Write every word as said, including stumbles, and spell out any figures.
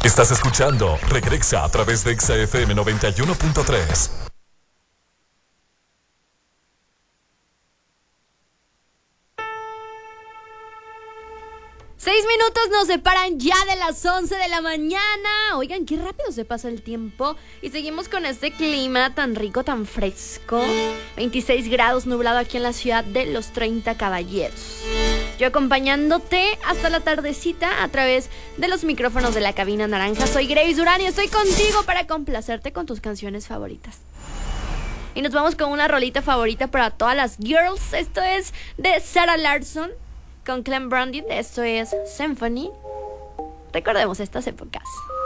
Estás escuchando Regresa a través de Exa F M noventa y uno punto tres. Seis minutos nos separan ya de las once de la mañana. Oigan, qué rápido se pasa el tiempo. Y seguimos con este clima tan rico, tan fresco. veintiséis grados, nublado aquí en la ciudad de Los treinta Caballeros. Yo acompañándote hasta la tardecita a través de los micrófonos de la cabina naranja. Soy Grace Durán y estoy contigo para complacerte con tus canciones favoritas. Y nos vamos con una rolita favorita para todas las girls. Esto es de Sarah Larsson con Clem Brandon. Esto es Symphony. Recordemos estas épocas.